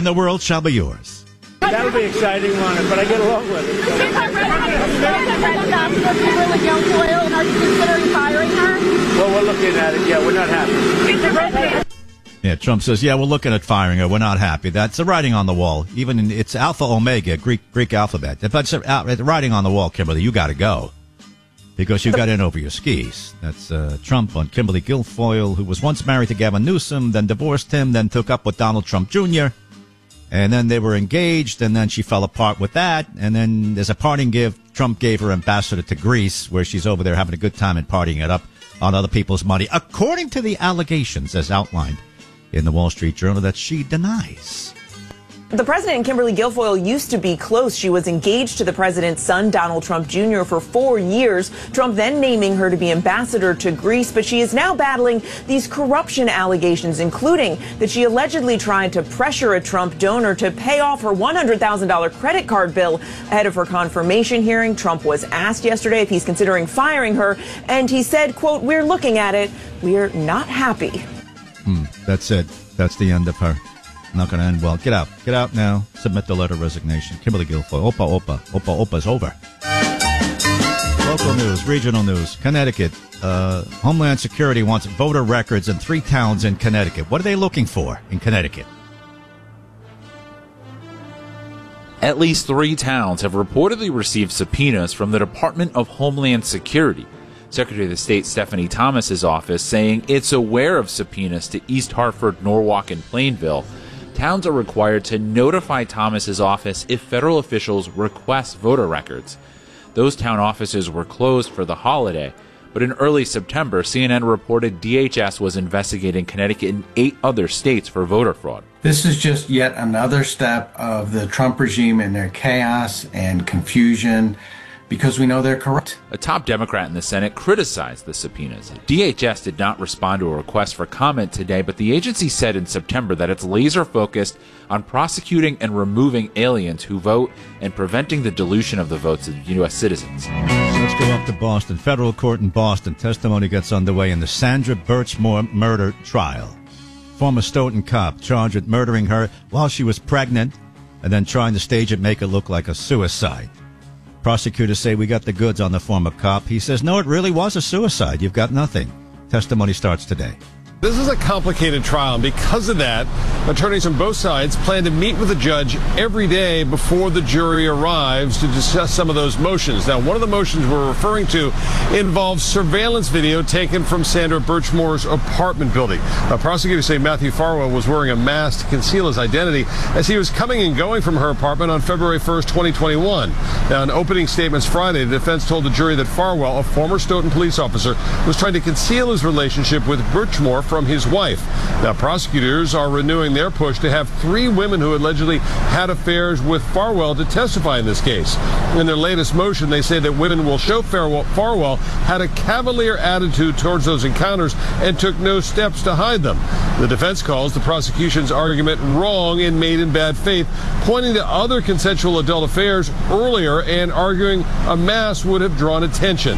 and the world shall be yours. That'll be exciting, but I get along with it. Are you considering firing her? Well, we're looking at it. Yeah, we're not happy. Yeah, Trump says, yeah, we're looking at firing her. We're not happy. That's the writing on the wall. Even it's Alpha Omega, Greek alphabet. If it's writing on the wall, Kimberly, you got to go. Because you got in over your skis. That's Trump on Kimberly Guilfoyle, who was once married to Gavin Newsom, then divorced him, then took up with Donald Trump Jr., and then they were engaged, and then she fell apart with that. And then there's a parting gift. Trump gave her ambassador to Greece, where she's over there having a good time and partying it up on other people's money, according to the allegations as outlined in the Wall Street Journal that she denies. The president and Kimberly Guilfoyle used to be close. She was engaged to the president's son, Donald Trump Jr., for 4 years. Trump then naming her to be ambassador to Greece. But she is now battling these corruption allegations, including that she allegedly tried to pressure a Trump donor to pay off her $100,000 credit card bill ahead of her confirmation hearing. Trump was asked yesterday if he's considering firing her, and he said, quote, "We're looking at it. We're not happy." That's it. That's the end of her. Not going to end well. Get out. Get out now. Submit the letter of resignation. Kimberly Guilfoyle. Opa's over. Local news, regional news. Connecticut. Homeland Security wants voter records in 3 towns in Connecticut. What are they looking for in Connecticut? At least 3 towns have reportedly received subpoenas from the Department of Homeland Security. Secretary of State Stephanie Thomas's office saying it's aware of subpoenas to East Hartford, Norwalk, and Plainville. Towns are required to notify Thomas's office if federal officials request voter records. Those town offices were closed for the holiday, but in early September, CNN reported DHS was investigating Connecticut and 8 other states for voter fraud. This is just yet another step of the Trump regime and their chaos and confusion, because we know they're corrupt. A top Democrat in the Senate criticized the subpoenas. DHS did not respond to a request for comment today, but the agency said in September that it's laser-focused on prosecuting and removing aliens who vote and preventing the dilution of the votes of U.S. citizens. Let's go up to Boston. Federal court in Boston. Testimony gets underway in the Sandra Birchmore murder trial. Former Stoughton cop charged with murdering her while she was pregnant and then trying to stage it, make it look like a suicide. Prosecutors say we got the goods on the former cop. He says, no, it really was a suicide. You've got nothing. Testimony starts today. This is a complicated trial, and because of that, attorneys on both sides plan to meet with the judge every day before the jury arrives to discuss some of those motions. Now, one of the motions we're referring to involves surveillance video taken from Sandra Birchmore's apartment building. Prosecutors say Matthew Farwell was wearing a mask to conceal his identity as he was coming and going from her apartment on February 1st, 2021. Now, in opening statements Friday, the defense told the jury that Farwell, a former Stoughton police officer, was trying to conceal his relationship with Birchmore from his wife. Now, prosecutors are renewing their push to have 3 women who allegedly had affairs with Farwell to testify in this case. In their latest motion, they say that women will show Farwell had a cavalier attitude towards those encounters and took no steps to hide them. The defense calls the prosecution's argument wrong and made in bad faith, pointing to other consensual adult affairs earlier and arguing a mass would have drawn attention.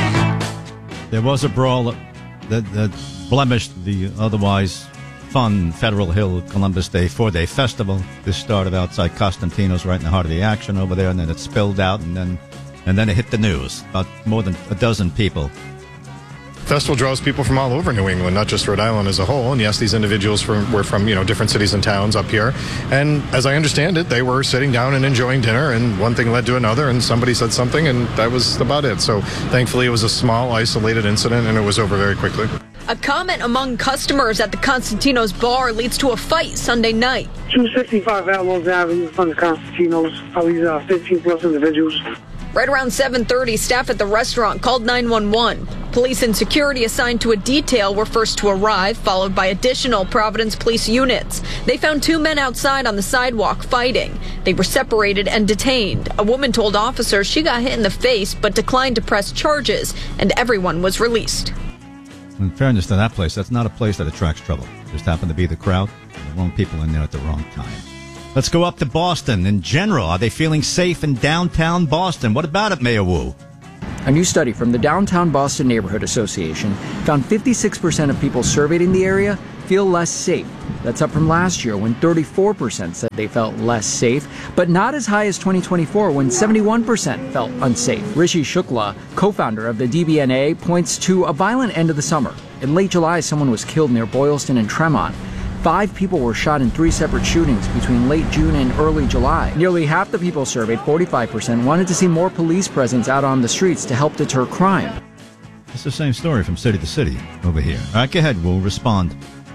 There was a brawl that blemished the otherwise fun Federal Hill Columbus Day 4-day festival. This started outside Costantino's, right in the heart of the action over there, and then it spilled out, and then it hit the news. About more than a dozen people. Festival draws people from all over New England, not just Rhode Island as a whole. And yes, these individuals were from different cities and towns up here. And as I understand it, they were sitting down and enjoying dinner, and one thing led to another, and somebody said something, and that was about it. So thankfully, it was a small, isolated incident, and it was over very quickly. A comment among customers at the Costantino's bar leads to a fight Sunday night. 265 Outlaws Avenue in front of Costantino's. Probably 15 plus individuals. Right around 7:30, staff at the restaurant called 911. Police and security assigned to a detail were first to arrive, followed by additional Providence police units. They found 2 men outside on the sidewalk fighting. They were separated and detained. A woman told officers she got hit in the face but declined to press charges, and everyone was released. In fairness to that place, that's not a place that attracts trouble. Just happened to be the crowd, and the wrong people in there at the wrong time. Let's go up to Boston. In general, are they feeling safe in downtown Boston? What about it, Mayor Wu? A new study from the Downtown Boston Neighborhood Association found 56% of people surveyed in the area feel less safe. That's up from last year when 34% said they felt less safe, but not as high as 2024 when 71% felt unsafe. Rishi Shukla, co-founder of the DBNA, points to a violent end of the summer. In late July, someone was killed near Boylston and Tremont. 5 people were shot in 3 separate shootings between late June and early July. Nearly half the people surveyed, 45%, wanted to see more police presence out on the streets to help deter crime. It's the same story from city to city over here. All right, go ahead. We'll respond.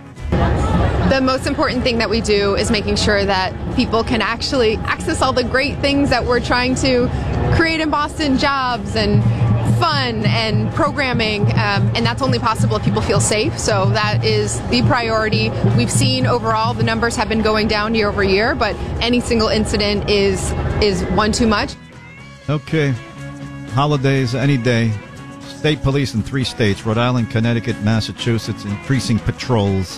The most important thing that we do is making sure that people can actually access all the great things that we're trying to create in Boston, jobs and fun and programming, and that's only possible if people feel safe. So that is the priority. We've seen overall the numbers have been going down year over year, but any single incident is one too much. Okay. Holidays any day. State police in 3 states, Rhode Island, Connecticut, Massachusetts, increasing patrols.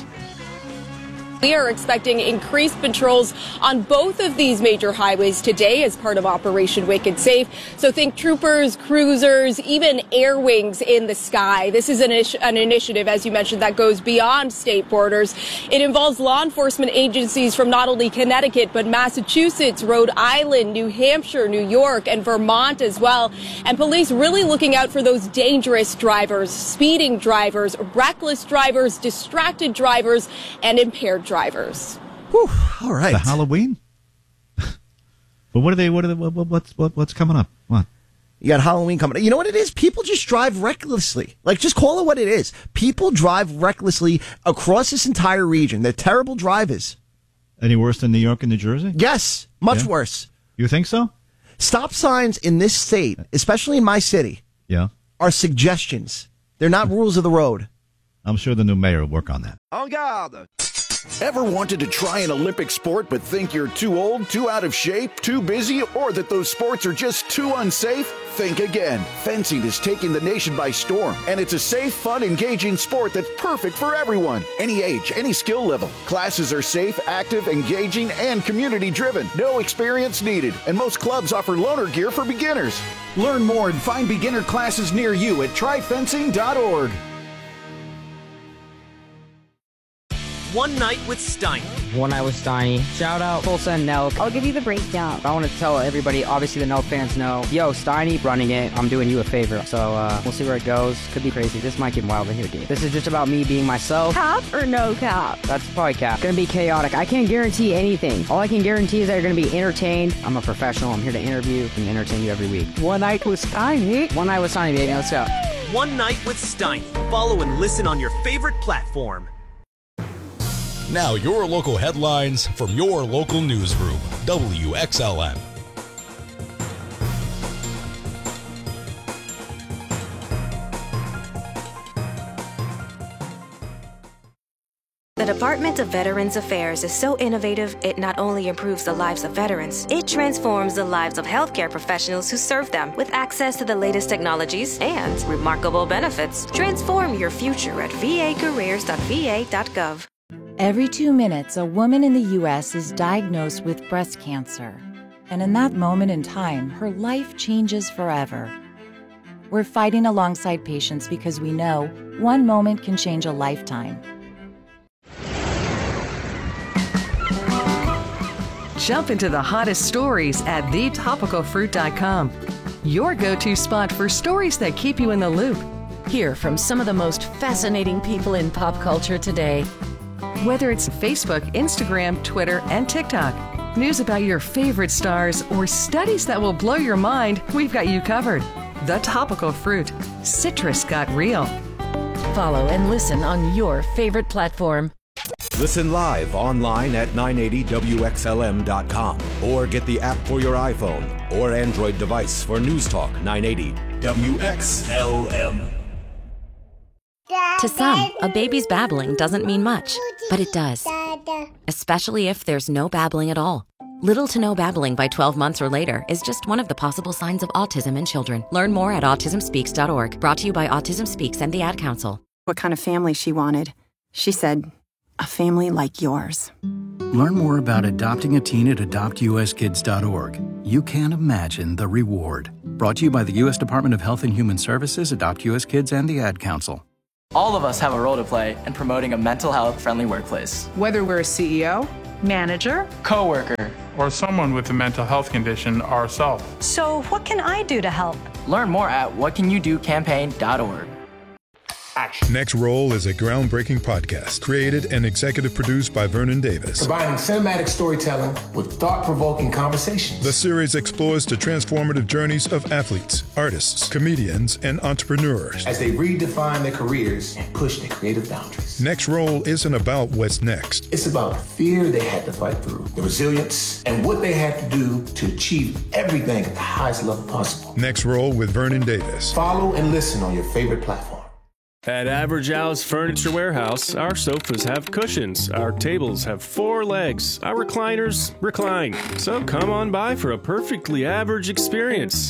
We are expecting increased patrols on both of these major highways today as part of Operation Wicked Safe. So think troopers, cruisers, even air wings in the sky. This is an initiative, as you mentioned, that goes beyond state borders. It involves law enforcement agencies from not only Connecticut, but Massachusetts, Rhode Island, New Hampshire, New York, and Vermont as well. And police really looking out for those dangerous drivers, speeding drivers, reckless drivers, distracted drivers, and impaired drivers. Whew, all right. The Halloween? But what's coming up? What? You got Halloween coming up. You know what it is? People just drive recklessly. Like, just call it what it is. People drive recklessly across this entire region. They're terrible drivers. Any worse than New York and New Jersey? Yes, much worse. You think so? Stop signs in this state, especially in my city, are suggestions. They're not rules of the road. I'm sure the new mayor will work on that. En garde! Ever wanted to try an Olympic sport but think you're too old, too out of shape, too busy, or that those sports are just too unsafe? Think again. Fencing is taking the nation by storm, and it's a safe, fun, engaging sport that's perfect for everyone. Any age, any skill level. Classes are safe, active, engaging, and community-driven. No experience needed, and most clubs offer loaner gear for beginners. Learn more and find beginner classes near you at tryfencing.org. One Night with Steiny. One Night with Steiny. Shout out Tulsa and Nelk. I'll give you the breakdown. I want to tell everybody, obviously the Nelk fans know, yo, Steiny running it, I'm doing you a favor. So we'll see where it goes. Could be crazy. This might get wild in here, dude. This is just about me being myself. Cap or no cap? That's probably cap. Gonna be chaotic. I can't guarantee anything. All I can guarantee is that you're gonna be entertained. I'm a professional. I'm here to interview and entertain you every week. One Night with Steiny. One Night with Steiny, baby. Let's go. One Night with Steiny. Follow and listen on your favorite platform. Now your local headlines from your local newsroom, WXLN. The Department of Veterans Affairs is so innovative, it not only improves the lives of veterans, it transforms the lives of healthcare professionals who serve them. With access to the latest technologies and remarkable benefits, transform your future at vacareers.va.gov. Every 2 minutes, a woman in the U.S. is diagnosed with breast cancer. And in that moment in time, her life changes forever. We're fighting alongside patients because we know one moment can change a lifetime. Jump into the hottest stories at thetopicalfruit.com. Your go-to spot for stories that keep you in the loop. Hear from some of the most fascinating people in pop culture today. Whether it's Facebook, Instagram, Twitter, and TikTok, news about your favorite stars, or studies that will blow your mind, we've got you covered. The Topical Fruit. Citrus got real. Follow and listen on your favorite platform. Listen live online at 980WXLM.com or get the app for your iPhone or Android device for News Talk 980 WXLM. To some, a baby's babbling doesn't mean much, but it does. Especially if there's no babbling at all. Little to no babbling by 12 months or later is just one of the possible signs of autism in children. Learn more at autismspeaks.org. Brought to you by Autism Speaks and the Ad Council. What kind of family she wanted. She said, a family like yours. Learn more about adopting a teen at adoptuskids.org. You can't imagine the reward. Brought to you by the U.S. Department of Health and Human Services, Adopt U.S. Kids, and the Ad Council. All of us have a role to play in promoting a mental health friendly workplace. Whether we're a CEO, manager, coworker, or someone with a mental health condition ourselves. So what can I do to help? Learn more at whatcanyoudocampaign.org. Action. Next Roll is a groundbreaking podcast created and executive produced by Vernon Davis. Combining cinematic storytelling with thought-provoking conversations. The series explores the transformative journeys of athletes, artists, comedians, and entrepreneurs as they redefine their careers and push their creative boundaries. Next Roll isn't about what's next. It's about the fear they had to fight through, the resilience, and what they had to do to achieve everything at the highest level possible. Next Roll with Vernon Davis. Follow and listen on your favorite platform. At Average Al's Furniture Warehouse, our sofas have cushions, our tables have 4 legs, our recliners recline. So come on by for a perfectly average experience.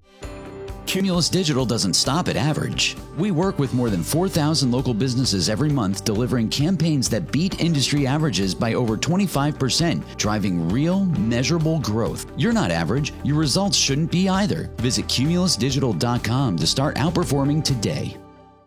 Cumulus Digital doesn't stop at average. We work with more than 4,000 local businesses every month, delivering campaigns that beat industry averages by over 25%, driving real, measurable growth. You're not average. Your results shouldn't be either. Visit cumulusdigital.com to start outperforming today.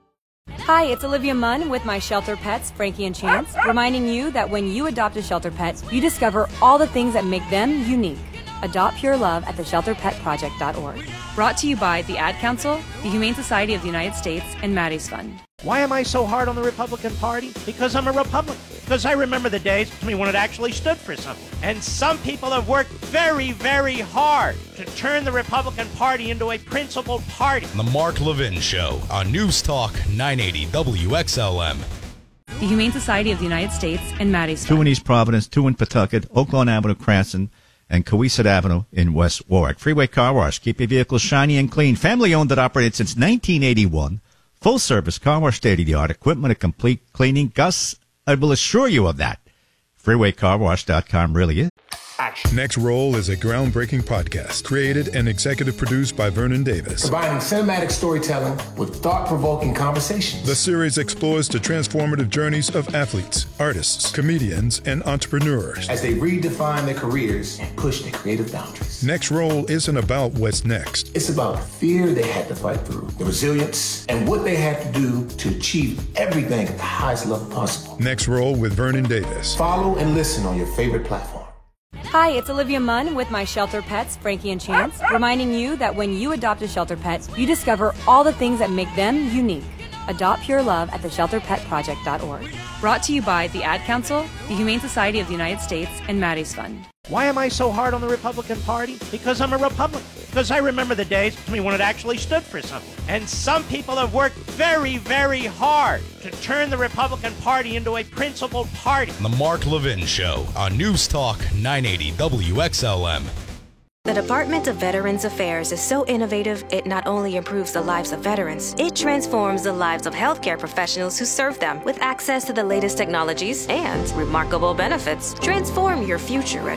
Hi, it's Olivia Munn with my shelter pets, Frankie and Chance, reminding you that when you adopt a shelter pet, you discover all the things that make them unique. Adopt Pure Love at theshelterpetproject.org. Brought to you by the Ad Council, the Humane Society of the United States, and Maddie's Fund. Why am I so hard on the Republican Party? Because I'm a Republican. Because I remember the days when it actually stood for something. And some people have worked very, very hard to turn the Republican Party into a principled party. The Mark Levin Show on News Talk 980 WXLM. The Humane Society of the United States and Maddie's Fund. 2 in East Providence, 2 in Pawtucket, Oaklawn Avenue, Cranston, and Coeasett Avenue in West Warwick. Freeway Car Wash. Keep your vehicles shiny and clean. Family owned and operated since 1981. Full service car wash, state-of-the-art equipment, a complete cleaning. Gus, I will assure you of that. FreewayCarWash.com really is. Action. Next Roll is a groundbreaking podcast created and executive produced by Vernon Davis. Combining cinematic storytelling with thought-provoking conversations. The series explores the transformative journeys of athletes, artists, comedians, and entrepreneurs as they redefine their careers and push their creative boundaries. Next Roll isn't about what's next. It's about the fear they had to fight through, the resilience, and what they had to do to achieve everything at the highest level possible. Next Roll with Vernon Davis. Follow and listen on your favorite platform. Hi, it's Olivia Munn with my shelter pets, Frankie and Chance, reminding you that when you adopt a shelter pet, you discover all the things that make them unique. Adopt Pure Love at theshelterpetproject.org. Brought to you by the Ad Council, the Humane Society of the United States, and Maddie's Fund. Why am I so hard on the Republican Party? Because I'm a Republican. Because I remember the days when it actually stood for something. And some people have worked very, very hard to turn the Republican Party into a principled party. The Mark Levin Show on News Talk 980 WXLM. The Department of Veterans Affairs is so innovative, it not only improves the lives of veterans, it transforms the lives of healthcare professionals who serve them with access to the latest technologies and remarkable benefits. Transform your future at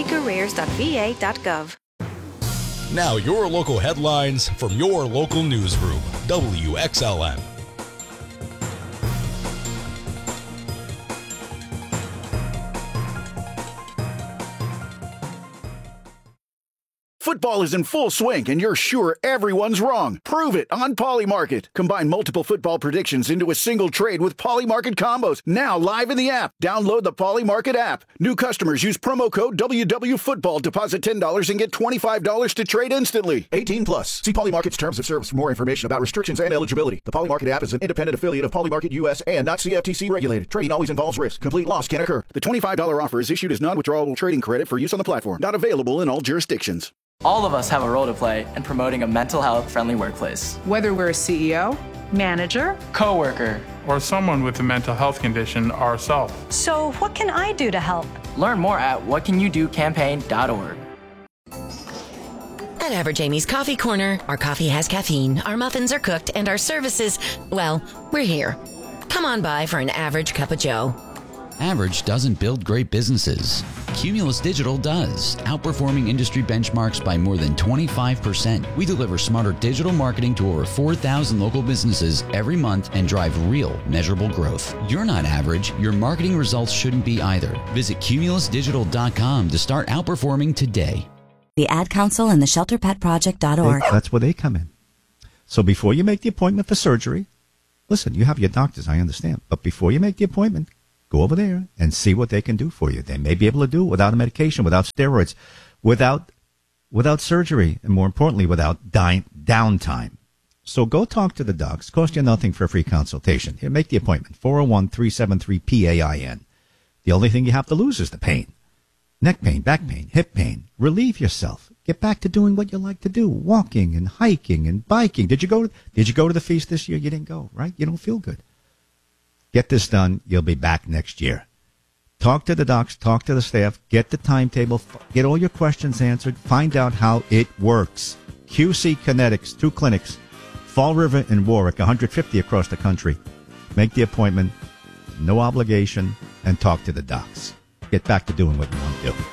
vacareers.va.gov. Now your local headlines from your local newsroom, WXLM. Football is in full swing, and you're sure everyone's wrong. Prove it on Polymarket. Combine multiple football predictions into a single trade with Polymarket combos. Now live in the app. Download the Polymarket app. New customers use promo code WWFootball. Deposit $10 and get $25 to trade instantly. 18 plus. See Polymarket's terms of service for more information about restrictions and eligibility. The Polymarket app is an independent affiliate of Polymarket US and not CFTC regulated. Trading always involves risk. Complete loss can occur. The $25 offer is issued as non-withdrawable trading credit for use on the platform. Not available in all jurisdictions. All of us have a role to play in promoting a mental health friendly workplace. Whether we're a CEO, manager, coworker, or someone with a mental health condition ourselves. So what can I do to help? Learn more at whatcanyoudocampaign.org. At Average Amy's Coffee Corner, our coffee has caffeine, our muffins are cooked, and our services, well, we're here. Come on by for an average cup of joe. Average doesn't build great businesses. Cumulus Digital does, outperforming industry benchmarks by more than 25%. We deliver smarter digital marketing to over 4,000 local businesses every month and drive real, measurable growth. You're not average. Your marketing results shouldn't be either. Visit cumulusdigital.com to start outperforming today. The Ad Council and theshelterpetproject.org. That's where they come in. So before you make the appointment for surgery, listen, you have your doctors, I understand. But before you make the appointment, go over there and see what they can do for you. They may be able to do it without a medication, without steroids, without surgery, and more importantly, without downtime. So go talk to the docs. Cost you nothing for a free consultation. Here, make the appointment. 401-373-PAIN. The only thing you have to lose is the pain. Neck pain, back pain, hip pain. Relieve yourself. Get back to doing what you like to do. Walking and hiking and biking. Did you go to the feast this year? You didn't go, right? You don't feel good. Get this done. You'll be back next year. Talk to the docs. Talk to the staff. Get the timetable. Get all your questions answered. Find out how it works. QC Kinetics, 2 clinics. Fall River and Warwick, 150 across the country. Make the appointment, no obligation, and talk to the docs. Get back to doing what you want to do.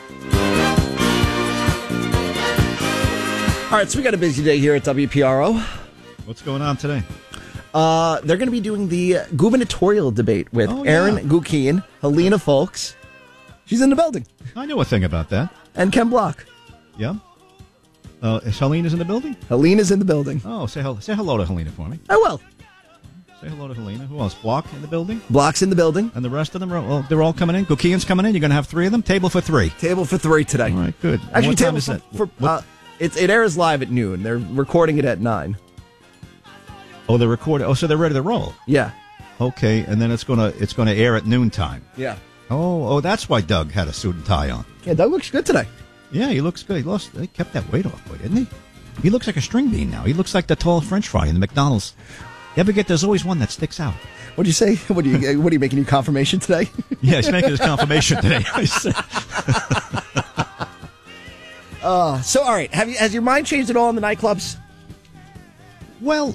All right, so we got a busy day here at WPRO. What's going on today? They're going to be doing the gubernatorial debate with Aaron Gukian, Helena Folks. She's in the building. I know a thing about that. And Ken Block. Yeah. Is Helena's in the building? Helena's in the building. Oh, say hello to Helena for me. I will. Say hello to Helena. Who else? Block in the building? Block's in the building. And the rest of them, they're all coming in? Gukian's coming in? You're going to have 3 of them? Table for 3. Table for 3 today. All right, good. Actually, what time is it? It airs live at noon. They're recording it at 9. Oh, they're recording. Oh, so they're ready to roll. Yeah. Okay, and then it's gonna air at noontime. Yeah. Oh, that's why Doug had a suit and tie on. Yeah, Doug looks good today. Yeah, he looks good. He kept that weight off, boy, didn't he? He looks like a string bean now. He looks like the tall French fry in the McDonald's. You ever there's always one that sticks out. What'd you say? What are you making your confirmation today? Yeah, he's making his confirmation today. So all right, has your mind changed at all in the nightclubs? Well,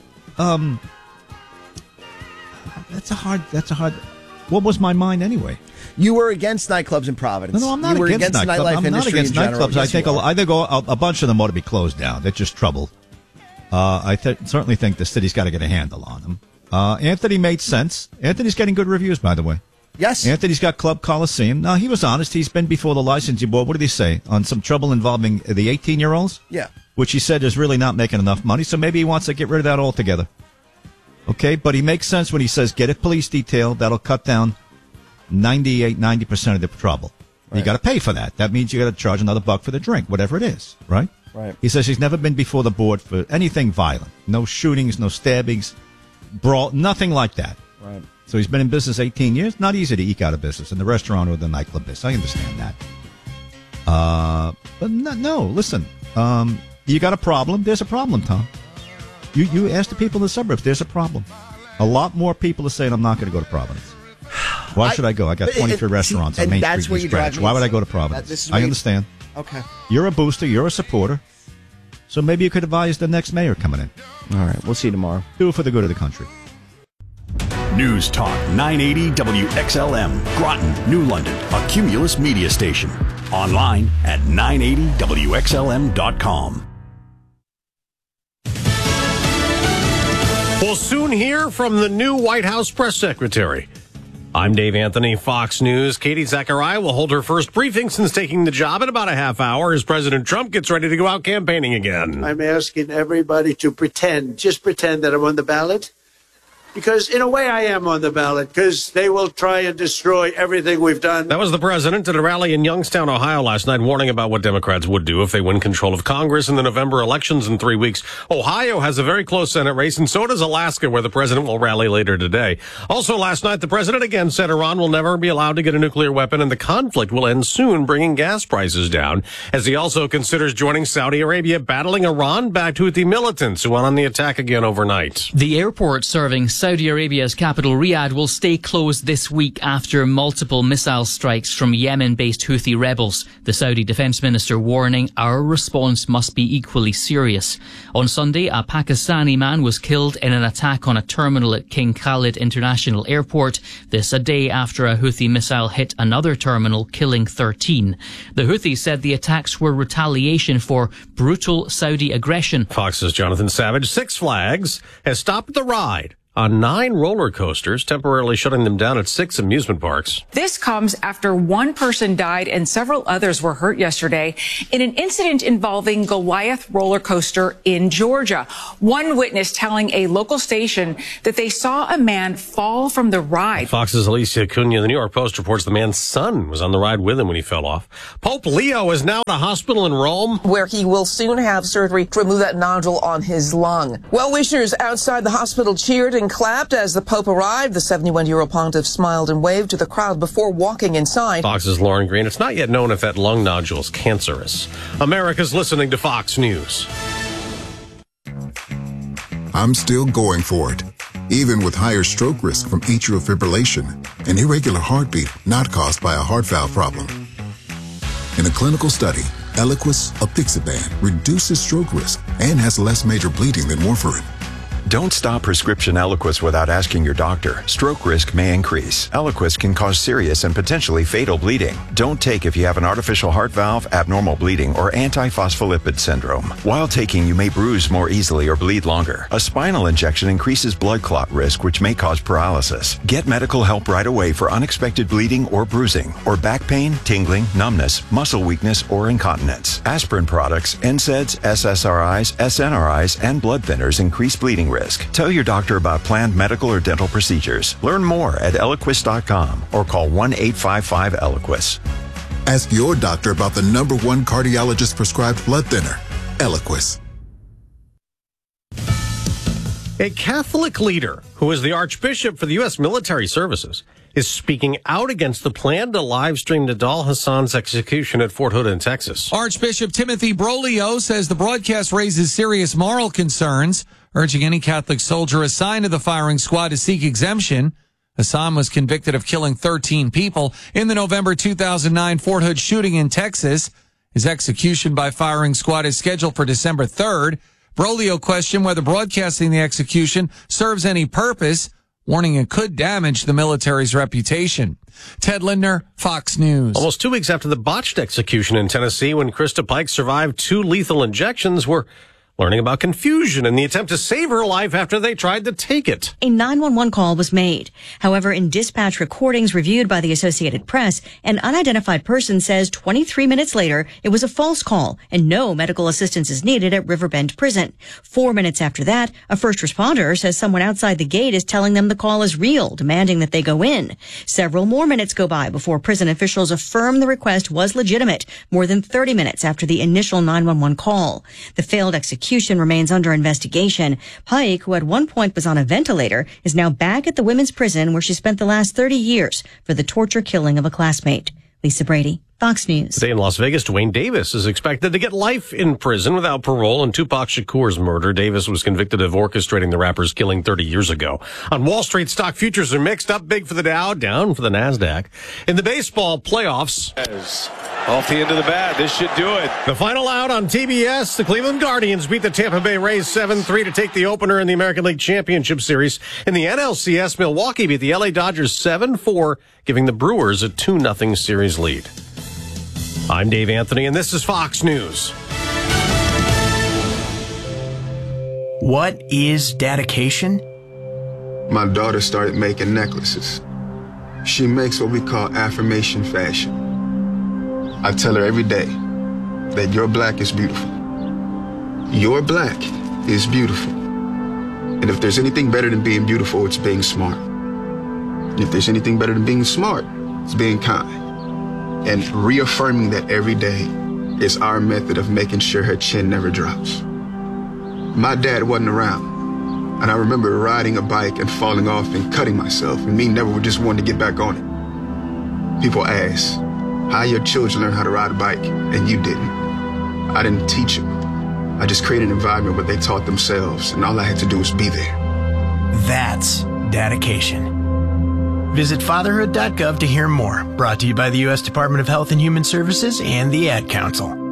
that's a hard. What was my mind anyway? You were against nightclubs in Providence. No, I'm not against nightclubs. I'm not against nightclubs. I think a bunch of them ought to be closed down. They're just trouble. I certainly think the city's got to get a handle on them. Anthony made sense. Anthony's getting good reviews, by the way. Yes. Anthony's got Club Coliseum. Now, he was honest. He's been before the licensing board. What did he say? On some trouble involving the 18-year-olds? Yeah. Which he said is really not making enough money, so maybe he wants to get rid of that altogether. Okay, but he makes sense when he says get a police detail. That'll cut down 90% of the trouble. Right. You got to pay for that. That means you got to charge another $1 for the drink, whatever it is, right? Right. He says he's never been before the board for anything violent. No shootings, no stabbings, brawl, nothing like that. Right. So he's been in business 18 years. Not easy to eke out of business in the restaurant or the nightclub business. I understand that. But no, listen. You got a problem. There's a problem, Tom. You ask the people in the suburbs. There's a problem. A lot more people are saying, I'm not going to go to Providence. Why should I go? I got 23 restaurants on Main Street. Why would I go to Providence? I understand. Okay. You're a booster. You're a supporter. So maybe you could advise the next mayor coming in. All right. We'll see you tomorrow. Do it for the good of the country. News Talk 980 WXLM, Groton, New London, a Cumulus media station. Online at 980WXLM.com. We'll soon hear from the new White House press secretary. I'm Dave Anthony, Fox News. Katie Zachariah will hold her first briefing since taking the job in about a half hour as President Trump gets ready to go out campaigning again. I'm asking everybody to just pretend that I'm on the ballot. Because in a way I am on the ballot, because they will try and destroy everything we've done. That was the president at a rally in Youngstown, Ohio last night, warning about what Democrats would do if they win control of Congress in the November elections in 3 weeks. Ohio has a very close Senate race, and so does Alaska, where the president will rally later today. Also last night, the president again said Iran will never be allowed to get a nuclear weapon, and the conflict will end soon, bringing gas prices down, as he also considers joining Saudi Arabia, battling Iran-backed Houthi militants who went on the attack again overnight. The airport serving Saudi Arabia's capital Riyadh will stay closed this week after multiple missile strikes from Yemen-based Houthi rebels. The Saudi defense minister warning our response must be equally serious. On Sunday, a Pakistani man was killed in an attack on a terminal at King Khalid International Airport. This a day after a Houthi missile hit another terminal, killing 13. The Houthis said the attacks were retaliation for brutal Saudi aggression. Fox's Jonathan Savage. Six Flags has stopped the ride on 9 roller coasters, temporarily shutting them down at 6 amusement parks. This comes after one person died and several others were hurt yesterday in an incident involving Goliath roller coaster in Georgia. One witness telling a local station that they saw a man fall from the ride. Fox's Alicia Cunha. The New York Post reports the man's son was on the ride with him when he fell off. Pope Leo is now at a hospital in Rome, where he will soon have surgery to remove that nodule on his lung. Well-wishers outside the hospital cheered and clapped as the Pope arrived. The 71-year-old pontiff smiled and waved to the crowd before walking inside. Fox's Lauren Green. It's not yet known if that lung nodule is cancerous. America's listening to Fox News. I'm still going for it, even with higher stroke risk from atrial fibrillation, an irregular heartbeat not caused by a heart valve problem. In a clinical study, Eliquis, apixaban, reduces stroke risk and has less major bleeding than warfarin. Don't stop prescription Eliquis without asking your doctor. Stroke risk may increase. Eliquis can cause serious and potentially fatal bleeding. Don't take if you have an artificial heart valve, abnormal bleeding, or antiphospholipid syndrome. While taking, you may bruise more easily or bleed longer. A spinal injection increases blood clot risk, which may cause paralysis. Get medical help right away for unexpected bleeding or bruising, or back pain, tingling, numbness, muscle weakness, or incontinence. Aspirin products, NSAIDs, SSRIs, SNRIs, and blood thinners increase bleeding risk. Tell your doctor about planned medical or dental procedures. Learn more at Eliquis.com or call 1-855-ELIQUIS. Ask your doctor about the #1 cardiologist prescribed blood thinner, Eliquis. A Catholic leader who is the Archbishop for the U.S. Military Services is speaking out against the plan to live stream Nidal Hassan's execution at Fort Hood in Texas. Archbishop Timothy Broglio says the broadcast raises serious moral concerns, urging any Catholic soldier assigned to the firing squad to seek exemption. Hassan was convicted of killing 13 people in the November 2009 Fort Hood shooting in Texas. His execution by firing squad is scheduled for December 3rd. Broglio questioned whether broadcasting the execution serves any purpose, warning it could damage the military's reputation. Ted Lindner, Fox News. Almost 2 weeks after the botched execution in Tennessee, when Krista Pike survived 2 lethal injections, we're learning about confusion in the attempt to save her life after they tried to take it. A 911 call was made. However, in dispatch recordings reviewed by the Associated Press, an unidentified person says 23 minutes later it was a false call and no medical assistance is needed at Riverbend Prison. 4 minutes after that, a first responder says someone outside the gate is telling them the call is real, demanding that they go in. Several more minutes go by before prison officials affirm the request was legitimate, more than 30 minutes after the initial 911 call. The failed execution remains under investigation. Pike, who at one point was on a ventilator, is now back at the women's prison where she spent the last 30 years for the torture killing of a classmate. Lisa Brady, Fox News. Today in Las Vegas, Dwayne Davis is expected to get life in prison without parole in Tupac Shakur's murder. Davis was convicted of orchestrating the rapper's killing 30 years ago. On Wall Street, stock futures are mixed, up big for the Dow, down for the NASDAQ. In the baseball playoffs, off the end of the bat, this should do it. The final out on TBS, the Cleveland Guardians beat the Tampa Bay Rays 7-3 to take the opener in the American League Championship Series. In the NLCS, Milwaukee beat the LA Dodgers 7-4, giving the Brewers a 2-0 series lead. I'm Dave Anthony, and this is Fox News. What is dedication? My daughter started making necklaces. She makes what we call affirmation fashion. I tell her every day that your black is beautiful. Your black is beautiful. And if there's anything better than being beautiful, it's being smart. And if there's anything better than being smart, it's being kind. And reaffirming that every day is our method of making sure her chin never drops. My dad wasn't around, and I remember riding a bike and falling off and cutting myself, and me never just wanting to get back on it. People ask, how your children learn how to ride a bike, and you didn't. I didn't teach them. I just created an environment where they taught themselves, and all I had to do was be there. That's dedication. Visit fatherhood.gov to hear more. Brought to you by the U.S. Department of Health and Human Services and the Ad Council.